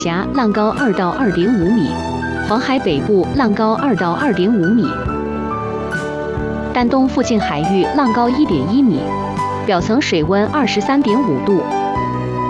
峡浪高2到2.5米，黄海北部浪高2到2.5米，丹东附近海域浪高1.1米，表层水温23.5度。